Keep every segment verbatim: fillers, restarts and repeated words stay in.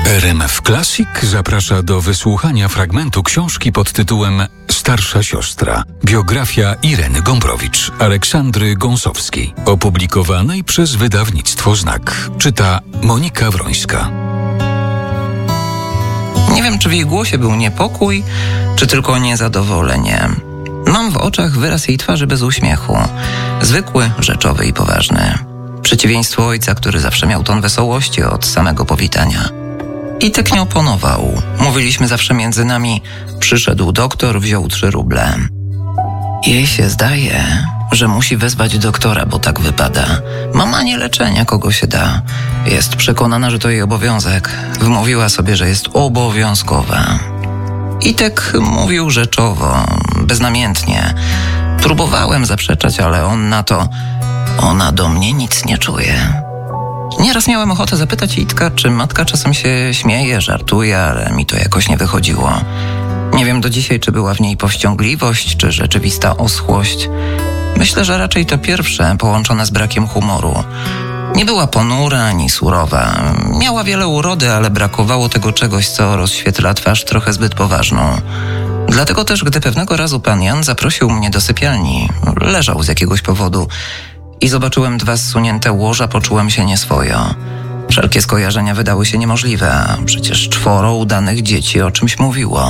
R M F Classic zaprasza do wysłuchania fragmentu książki pod tytułem Starsza siostra. Biografia Ireny Gombrowicz, Aleksandry Gąsowskiej, opublikowanej przez wydawnictwo Znak. Czyta Monika Wrońska. Nie wiem, czy w jej głosie był niepokój, czy tylko niezadowolenie. Mam w oczach wyraz jej twarzy bez uśmiechu. Zwykły, rzeczowy i poważny. Przeciwieństwo ojca, który zawsze miał ton wesołości od samego powitania. I tak nie oponował. Mówiliśmy zawsze między nami: przyszedł doktor, wziął trzy ruble. Jej się zdaje, że musi wezwać doktora, bo tak wypada. Mama nie leczenia, kogo się da. Jest przekonana, że to jej obowiązek. Wmówiła sobie, że jest obowiązkowa. Itek mówił rzeczowo, beznamiętnie. Próbowałem zaprzeczać, ale on na to: ona do mnie nic nie czuje. Nieraz miałem ochotę zapytać Itka, czy matka czasem się śmieje, żartuje, ale mi to jakoś nie wychodziło. Nie wiem do dzisiaj, czy była w niej powściągliwość, czy rzeczywista oschłość. Myślę, że raczej to pierwsze, połączone z brakiem humoru. Nie była ponura ani surowa. Miała wiele urody, ale brakowało tego czegoś, co rozświetla twarz trochę zbyt poważną. Dlatego też, gdy pewnego razu pan Jan zaprosił mnie do sypialni, leżał z jakiegoś powodu i zobaczyłem dwa zsunięte łoża, poczułem się nieswojo. Wszelkie skojarzenia wydały się niemożliwe, a przecież czworo udanych dzieci o czymś mówiło.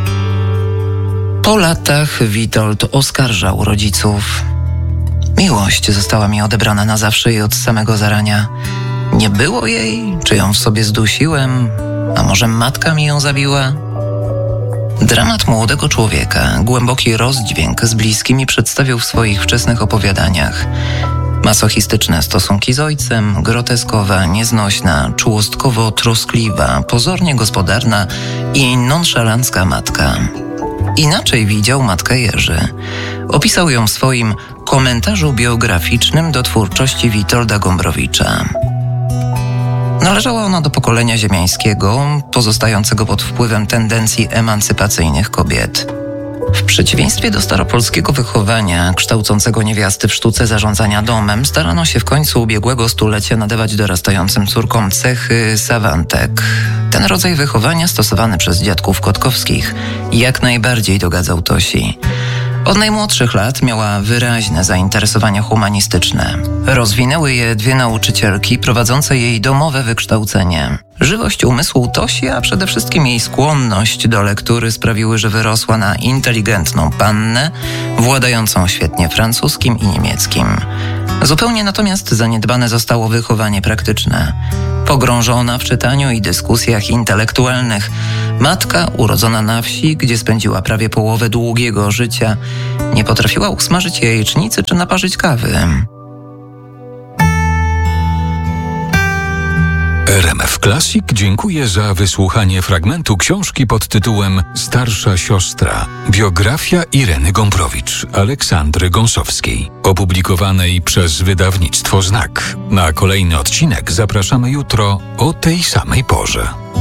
Po latach Witold oskarżał rodziców. Miłość została mi odebrana na zawsze i od samego zarania. Nie było jej? Czy ją w sobie zdusiłem? A może matka mi ją zabiła? Dramat młodego człowieka, głęboki rozdźwięk z bliskimi przedstawił w swoich wczesnych opowiadaniach. Masochistyczne stosunki z ojcem, groteskowa, nieznośna, czułostkowo-troskliwa, pozornie gospodarna i nonszalancka matka. Inaczej widział matkę Jerzy. Opisał ją w swoim komentarzu biograficznym do twórczości Witolda Gombrowicza. Należała ona do pokolenia ziemiańskiego, pozostającego pod wpływem tendencji emancypacyjnych kobiet. W przeciwieństwie do staropolskiego wychowania, kształcącego niewiasty w sztuce zarządzania domem, starano się w końcu ubiegłego stulecia nadawać dorastającym córkom cechy sawantek. Ten rodzaj wychowania, stosowany przez dziadków Kotkowskich, jak najbardziej dogadzał Tosi. Od najmłodszych lat miała wyraźne zainteresowania humanistyczne. Rozwinęły je dwie nauczycielki prowadzące jej domowe wykształcenie. Żywość umysłu Tosi, a przede wszystkim jej skłonność do lektury sprawiły, że wyrosła na inteligentną pannę, władającą świetnie francuskim i niemieckim. Zupełnie natomiast zaniedbane zostało wychowanie praktyczne. Pogrążona w czytaniu i dyskusjach intelektualnych, matka, urodzona na wsi, gdzie spędziła prawie połowę długiego życia, nie potrafiła usmażyć jajecznicy czy naparzyć kawy. R M F Classic dziękuję za wysłuchanie fragmentu książki pod tytułem Starsza siostra. Biografia Ireny Gombrowicz, Aleksandry Gąsowskiej, opublikowanej przez wydawnictwo Znak. Na kolejny odcinek zapraszamy jutro o tej samej porze.